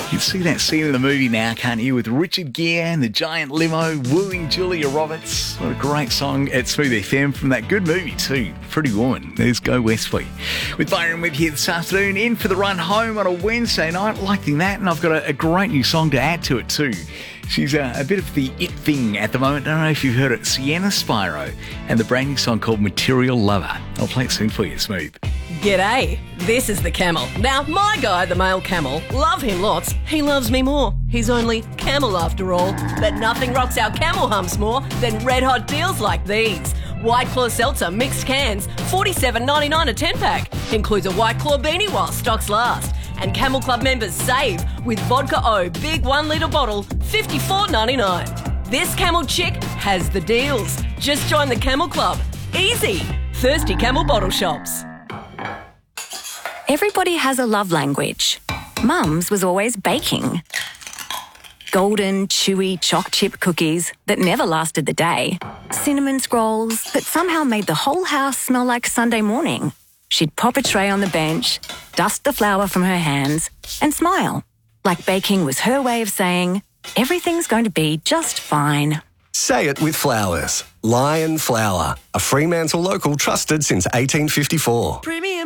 You can see that scene in the movie now, can't you? With Richard Gere and the giant limo wooing Julia Roberts. What a great song at Smooth FM from that good movie too, Pretty Woman. There's Go West for you. With Byron with you this afternoon, in for the run home on a Wednesday night, liking that, and I've got a great new song to add to it too. She's a bit of the it thing at the moment. I don't know if you've heard it. Sienna Spiro and the brand new song called Material Lover. I'll play it soon for you, Smooth. G'day, this is the camel. Now, my guy, the male camel, love him lots. He loves me more. He's only camel after all. But nothing rocks our camel humps more than red hot deals like these. White Claw Seltzer mixed cans, $47.99 a 10-pack. Includes a White Claw beanie while stocks last. And Camel Club members save with Vodka O big 1 litre bottle, $54.99. This camel chick has the deals. Just join the Camel Club. Easy. Thirsty Camel bottle shops. Everybody has a love language. Mum's was always baking. Golden, chewy choc chip cookies that never lasted the day. Cinnamon scrolls that somehow made the whole house smell like Sunday morning. She'd pop a tray on the bench, dust the flour from her hands, and smile. Like baking was her way of saying, everything's going to be just fine. Say it with flowers. Lion Flour, a Fremantle local trusted since 1854. Premium